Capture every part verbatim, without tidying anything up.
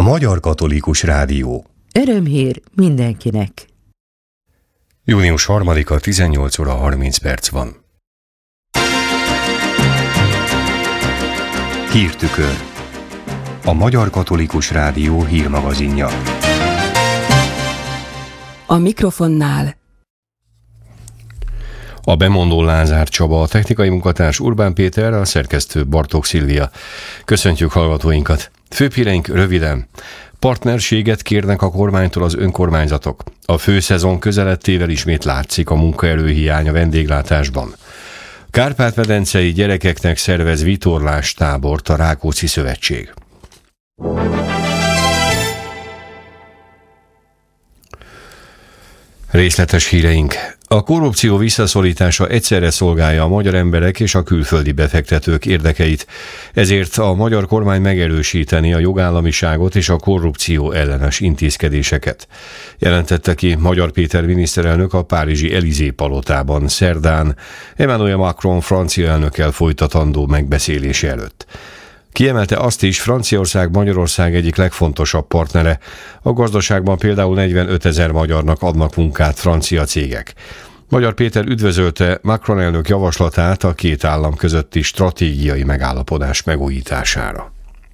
Magyar Katolikus Rádió. Örömhír mindenkinek. június harmadika, tizennyolc óra harminc perc van. Hírtükör. A Magyar Katolikus Rádió hírmagazinja. A mikrofonnál a bemondó Lázár Csaba, a technikai munkatárs Urbán Péter, a szerkesztő Bartók Szilvia. Köszöntjük hallgatóinkat. Főbb híreink röviden. Partnerséget kérnek a kormánytól az önkormányzatok. A főszezon közelettével ismét látszik a munkaerőhiány a vendéglátásban. Kárpát-medencei gyerekeknek szervez vitorlás tábort a Rákóczi Szövetség. Részletes híreink. A korrupció visszaszorítása egyszerre szolgálja a magyar emberek és a külföldi befektetők érdekeit, ezért a magyar kormány megerősíteni a jogállamiságot és a korrupció ellenes intézkedéseket. Jelentette ki Magyar Péter miniszterelnök a párizsi Élysée palotában szerdán Emmanuel Macron francia elnökkel folytatandó megbeszélése előtt. Kiemelte azt is, Franciaország Magyarország egyik legfontosabb partnere. A gazdaságban például negyvenötezer magyarnak adnak munkát francia cégek. Magyar Péter üdvözölte Macron elnök javaslatát a két állam közötti stratégiai megállapodás megújítására.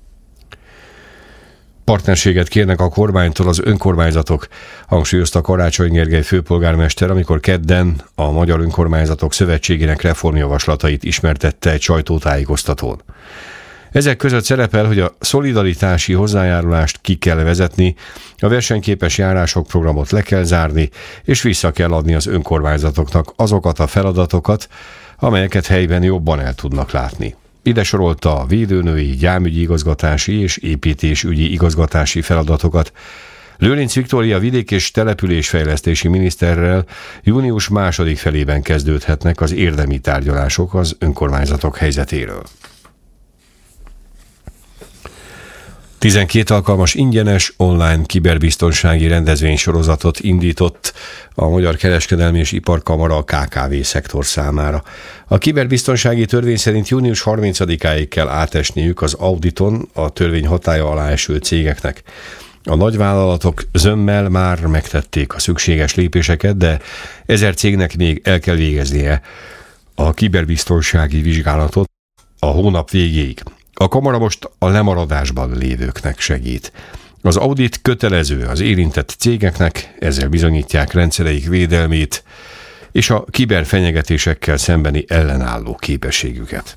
Partnerséget kérnek a kormánytól az önkormányzatok, hangsúlyozta Karácsony Gergely főpolgármester, amikor kedden a Magyar Önkormányzatok Szövetségének reformjavaslatait ismertette egy sajtótájékoztatón. Ezek között szerepel, hogy a szolidaritási hozzájárulást ki kell vezetni, a versenyképes járások programot le kell zárni, és vissza kell adni az önkormányzatoknak azokat a feladatokat, amelyeket helyben jobban el tudnak látni. Ide sorolta a védőnői, gyámügyi igazgatási és építésügyi igazgatási feladatokat. Lőrinc Viktória vidék- és településfejlesztési miniszterrel június második felében kezdődhetnek az érdemi tárgyalások az önkormányzatok helyzetéről. tizenkét alkalmas ingyenes online kiberbiztonsági rendezvénysorozatot indított a Magyar Kereskedelmi és Iparkamara a ká ká vé szektor számára. A kiberbiztonsági törvény szerint június harmincadikáig kell átesniük az auditon a törvény hatálya alá eső cégeknek. A nagyvállalatok zömmel már megtették a szükséges lépéseket, de ezer cégnek még el kell végeznie a kiberbiztonsági vizsgálatot a hónap végéig. A kamara most a lemaradásban lévőknek segít. Az audit kötelező az érintett cégeknek, ezzel bizonyítják rendszereik védelmét és a kiberfenyegetésekkel szembeni ellenálló képességüket.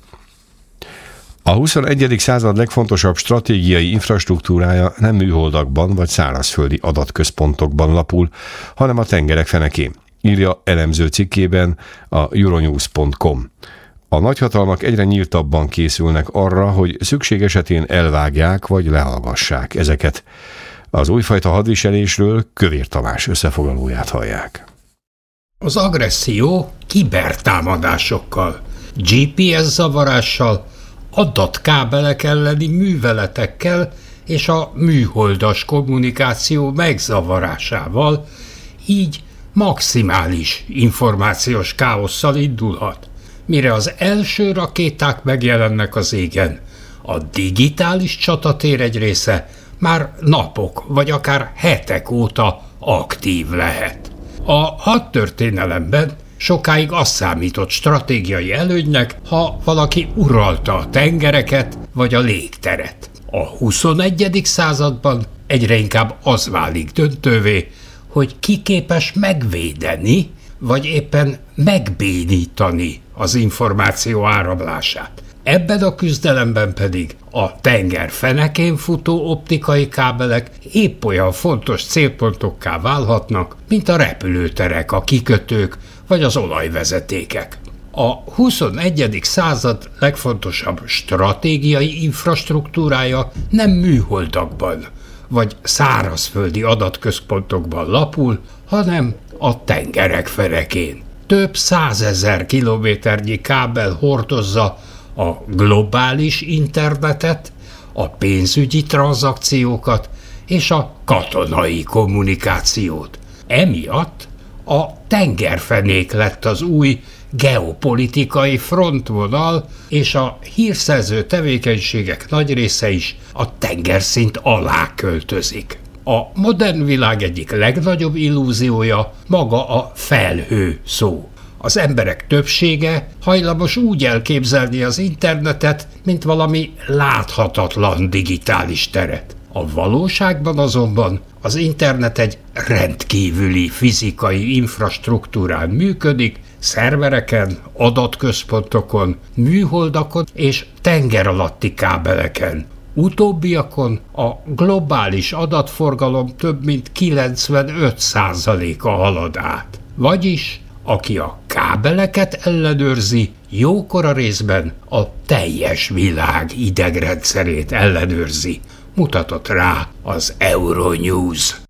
A huszonegyedik század legfontosabb stratégiai infrastruktúrája nem műholdakban vagy szárazföldi adatközpontokban lapul, hanem a tengerek fenekén, írja elemző cikkében a euronews pont com. A nagyhatalmak egyre nyíltabban készülnek arra, hogy szükség esetén elvágják vagy lehallgassák ezeket. Az újfajta hadviselésről Kövér Tamás összefoglalóját hallják. Az agresszió kibertámadásokkal, gé pé es zavarással, adatkábelek elleni műveletekkel és a műholdas kommunikáció megzavarásával, így maximális információs káosszal indulhat. Mire az első rakéták megjelennek az égen, a digitális csatatér egy része már napok vagy akár hetek óta aktív lehet. A hadtörténelemben sokáig azt számított stratégiai előnynek, ha valaki uralta a tengereket vagy a légteret. A huszonegyedik században egyre inkább az válik döntővé, hogy ki képes megvédeni, vagy éppen megbénítani az információ áramlását. Ebben a küzdelemben pedig a tenger fenekén futó optikai kábelek épp olyan fontos célpontokká válhatnak, mint a repülőterek, a kikötők vagy az olajvezetékek. A huszonegyedik század legfontosabb stratégiai infrastruktúrája nem műholdakban vagy szárazföldi adatközpontokban lapul, hanem a tengerek fenekén. Több százezer kilométernyi kábel hordozza a globális internetet, a pénzügyi tranzakciókat és a katonai kommunikációt. Emiatt a tengerfenék lett az új geopolitikai frontvonal, és a hírszerző tevékenységek nagy része is a tengerszint alá költözik. A modern világ egyik legnagyobb illúziója maga a felhő szó. Az emberek többsége hajlamos úgy elképzelni az internetet, mint valami láthatatlan digitális teret. A valóságban azonban az internet egy rendkívüli fizikai infrastruktúrán működik, szervereken, adatközpontokon, műholdakon és tengeralatti kábeleken. Utóbbiakon a globális adatforgalom több mint kilencvenöt százaléka halad át. Vagyis, aki a kábeleket ellenőrzi, jókora részben a teljes világ idegrendszerét ellenőrzi, mutatott rá az Euronews.